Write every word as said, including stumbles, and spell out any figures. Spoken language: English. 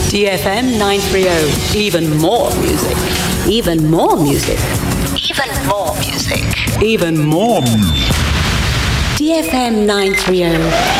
D F M nine thirty. Even more music. Even more music. Even more music. Even more. D F M nine thirty.